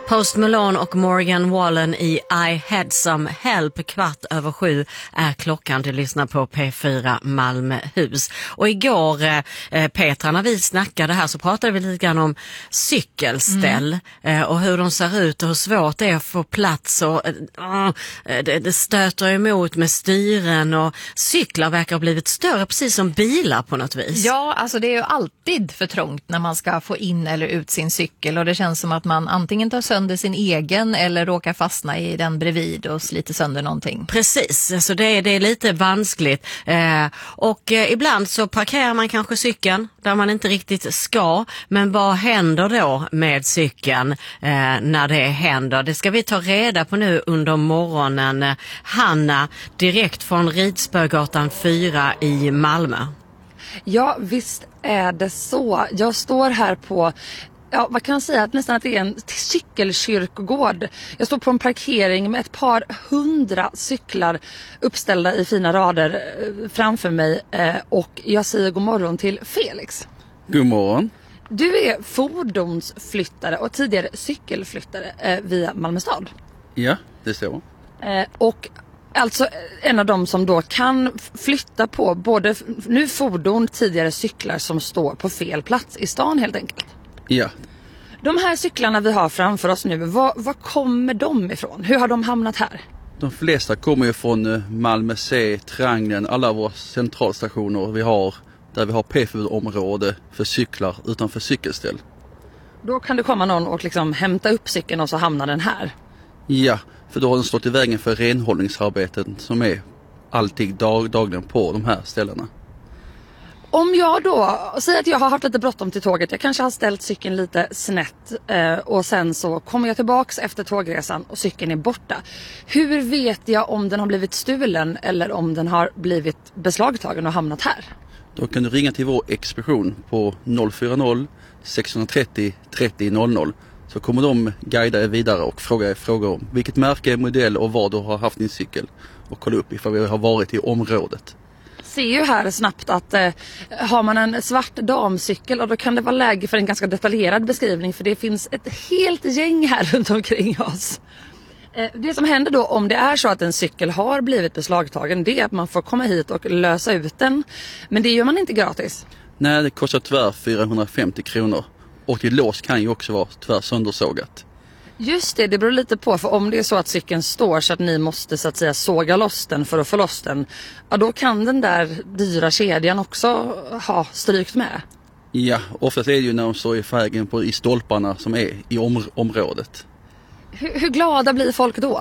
Post Malone och Morgan Wallen i I Had Some Help. 7:15 är klockan. Du lyssnar på P4 Malmöhus. Och igår, Petra, när vi snackade här så pratade vi lite grann om cykelställ och hur de ser ut och hur svårt det är att få plats. Och, det stöter emot med styren och cyklar verkar ha blivit större, precis som bilar på något vis. Ja, alltså det är ju alltid för trångt när man ska få in eller ut sin cykel, och det känns som att man antingen tar sönder sin egen eller råkar fastna i den bredvid och sliter sönder någonting. Precis, så det är lite vanskligt. Ibland så parkerar man kanske cykeln där man inte riktigt ska. Men vad händer då med cykeln när det händer? Det ska vi ta reda på nu under morgonen. Hanna, direkt från Ridsberggatan 4 i Malmö. Ja, visst är det så. Jag står här på... Ja, vad kan jag säga? Att nästan att det är en cykelkyrkogård. Jag står på en parkering med ett par 100 cyklar uppställda i fina rader framför mig. Och jag säger god morgon till Felix. God morgon. Du är fordonsflyttare och tidigare cykelflyttare via Malmö stad. Ja, det står. Och alltså en av dem som då kan flytta på både nu fordon, tidigare cyklar som står på fel plats i stan helt enkelt. Ja. De här cyklarna vi har framför oss nu, var kommer de ifrån? Hur har de hamnat här? De flesta kommer ju från Malmö C, Triangeln, alla våra centralstationer vi har, där vi har P4-område för cyklar utanför cykelställ. Då kan det komma någon och liksom hämta upp cykeln och så hamnar den här? Ja, för då har den stått i vägen för renhållningsarbeten som är alltid dagligen på de här ställena. Om jag då säger att jag har haft lite bråttom till tåget, jag kanske har ställt cykeln lite snett och sen så kommer jag tillbaks efter tågresan och cykeln är borta. Hur vet jag om den har blivit stulen eller om den har blivit beslagtagen och hamnat här? Då kan du ringa till vår expedition på 040 630 30 00. Så kommer de guida er vidare och fråga om vilket märke, modell och var du har haft din cykel. Och kolla upp ifall vi har varit i området. Ser ju här snabbt att har man en svart damcykel, och då kan det vara läge för en ganska detaljerad beskrivning, för det finns ett helt gäng här runt omkring oss. Det som händer då om det är så att en cykel har blivit beslagtagen, det är att man får komma hit och lösa ut den. Men det gör man inte gratis. Nej, det kostar tyvärr 450 kronor. Och det lås kan ju också vara tyvärr söndersågat. Just det, det beror lite på, för om det är så att cykeln står så att ni måste så att säga såga loss den för att få loss den, ja då kan den där dyra kedjan också ha strykt med. Ja, oftast är det ju när de står i vägen i stolparna som är i området. Hur glada blir folk då?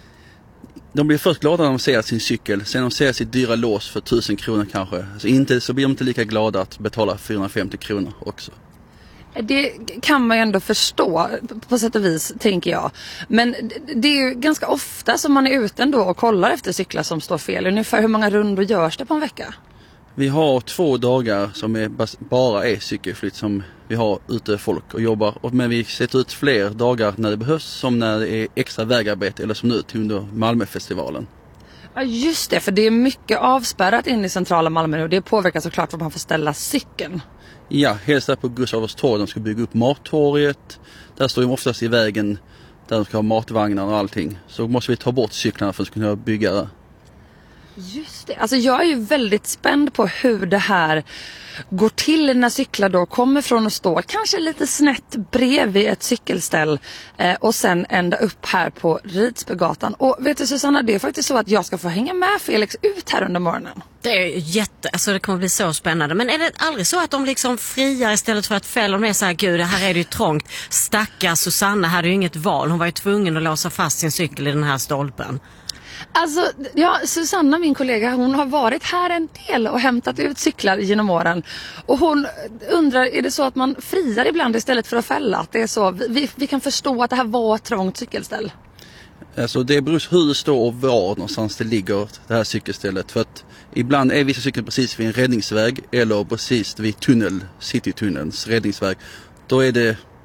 De blir först glada när de ser sin cykel, sen de ser sitt dyra lås för 1000 kronor kanske. Så blir de inte lika glada att betala 450 kronor också. Det kan man ju ändå förstå på sätt och vis, tänker jag. Men det är ju ganska ofta som man är ute ändå och kollar efter cyklar som står fel. Ungefär hur många rundor görs det på en vecka? Vi har 2 dagar som bara är cykelflytt som vi har ute folk och jobbar. Men vi sätter ut fler dagar när det behövs, som när det är extra vägarbete eller som nu under Malmöfestivalen. Ja just det, för det är mycket avspärrat in i centrala Malmö och det påverkar såklart vad man får ställa cykeln. Ja, helst där på Gustav Adolfs torg. De ska bygga upp mattorget. Där står de oftast i vägen där de ska ha matvagnar och allting. Så måste vi ta bort cyklarna för att kunna bygga det. Just det, alltså jag är ju väldigt spänd på hur det här går till när cyklar då kommer från att stå kanske lite snett bredvid ett cykelställ och sen ända upp här på Ridsberggatan. Och vet du Susanna, det är faktiskt så att jag ska få hänga med Felix ut här under morgonen. Det är alltså det kommer bli så spännande. Men är det aldrig så att de liksom friar istället för att fälla med så här, gud, här är det ju trångt. Stackars Susanna hade ju inget val. Hon var ju tvungen att låsa fast sin cykel i den här stolpen. Alltså, ja, Susanna, min kollega, hon har varit här en del och hämtat ut cyklar genom åren. Och hon undrar, är det så att man friar ibland istället för att fälla? Att det är så, vi kan förstå att det här var ett trångt cykelställ. Alltså det beror hur det står och var någonstans det ligger det här cykelstället. För att ibland är vissa cyklar precis vid en räddningsväg eller precis vid citytunnelns räddningsväg. Då är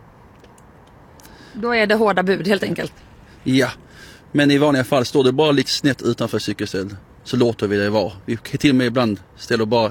det hårda bud helt enkelt. Ja. Men i vanliga fall står det bara lite snett utanför cykelställ, så låter vi det vara. Vi kan till och med ibland ställa bara